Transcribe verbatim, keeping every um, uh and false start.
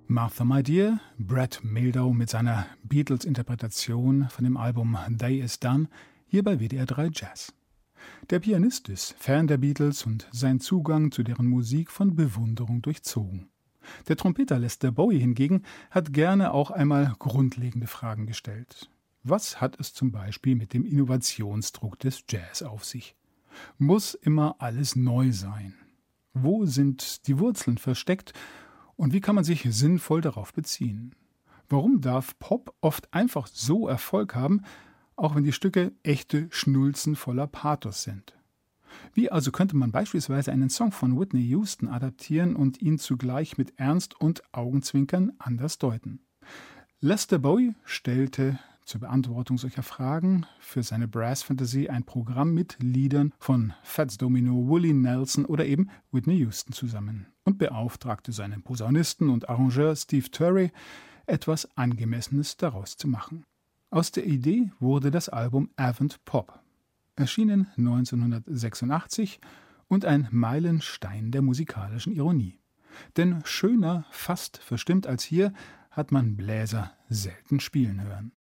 Martha My Dear, Brad Mehldau mit seiner Beatles-Interpretation von dem Album Day Is Done, hier bei W D R drei Jazz. Der Pianist ist Fan der Beatles und sein Zugang zu deren Musik von Bewunderung durchzogen. Der Trompeter Lester Bowie hingegen hat gerne auch einmal grundlegende Fragen gestellt. Was hat es zum Beispiel mit dem Innovationsdruck des Jazz auf sich? Muss immer alles neu sein? Wo sind die Wurzeln versteckt? Und wie kann man sich sinnvoll darauf beziehen? Warum darf Pop oft einfach so Erfolg haben, auch wenn die Stücke echte Schnulzen voller Pathos sind? Wie also könnte man beispielsweise einen Song von Whitney Houston adaptieren und ihn zugleich mit Ernst und Augenzwinkern anders deuten? Lester Bowie stellte zur Beantwortung solcher Fragen für seine Brass Fantasy ein Programm mit Liedern von Fats Domino, Willie Nelson oder eben Whitney Houston zusammen und beauftragte seinen Posaunisten und Arrangeur Steve Turry, etwas Angemessenes daraus zu machen. Aus der Idee wurde das Album Avant Pop, erschienen neunzehnhundertsechsundachtzig und ein Meilenstein der musikalischen Ironie. Denn schöner fast verstimmt als hier hat man Bläser selten spielen hören.